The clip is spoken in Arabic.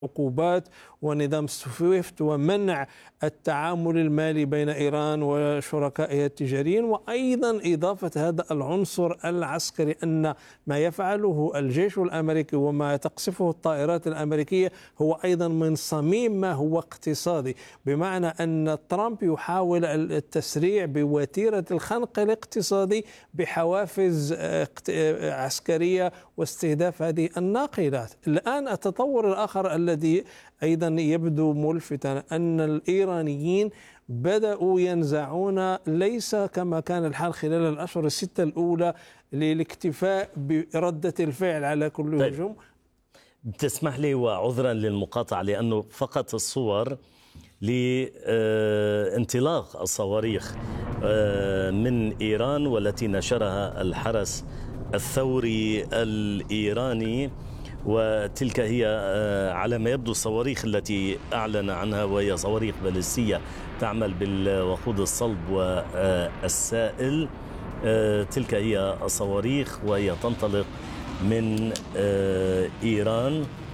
عقوبات ونظام سويفت ومنع التعامل المالي بين إيران وشركائها التجاريين، وأيضا إضافة هذا العنصر العسكري، أن ما يفعله الجيش الأمريكي وما تقصفه الطائرات الأمريكية هو أيضا من صميم ما هو اقتصادي، بمعنى أن ترامب يحاول التسريع بوتيرة الخنق الاقتصادي بحوافز عسكرية واستهداف هذه الناقلات. الآن التطور الآخر الذي أيضا يبدو ملفتا أن الإيرانيين بدأوا ينزعون، ليس كما كان الحال خلال الأشهر الستة الأولى، للاكتفاء بردة الفعل على كل هجوم. تسمح لي وعذرا للمقاطعة، لأنه فقط الصور لانطلاق الصواريخ من إيران والتي نشرها الحرس الثوري الإيراني، وتلك هي على ما يبدو الصواريخ التي أعلن عنها، وهي صواريخ باليستية تعمل بالوقود الصلب والسائل. تلك هي الصواريخ وهي تنطلق من إيران.